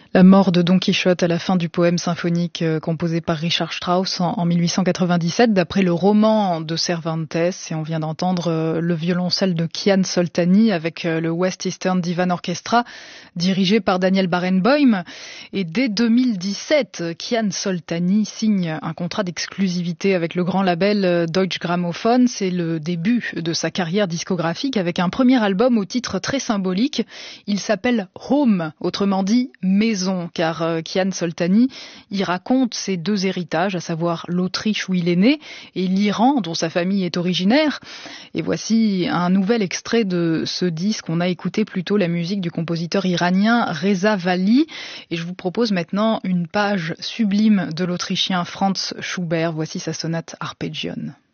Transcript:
La mort de Don Quichotte à la fin du poème symphonique composé par Richard Strauss en 1897, d'après le roman de Cervantes. Et on vient d'entendre le violoncelle de Kian Soltani avec le West Eastern Divan Orchestra, dirigé par Daniel Barenboim. Et dès 2017, Kian Soltani signe un contrat d'exclusivité avec le grand label Deutsche Grammophon. C'est le début de sa carrière discographique avec un premier album au titre très symbolique. Il s'appelle Home, autrement dit Maison, car Kian Soltani y raconte ses deux héritages, à savoir l'Autriche où il est né et l'Iran dont sa famille est originaire. Et voici un nouvel extrait de ce disque. On a écouté plutôt la musique du compositeur iranien Reza Vali et je vous propose maintenant une page sublime de l'Autrichien Franz Schubert. Voici sa sonate Arpeggione.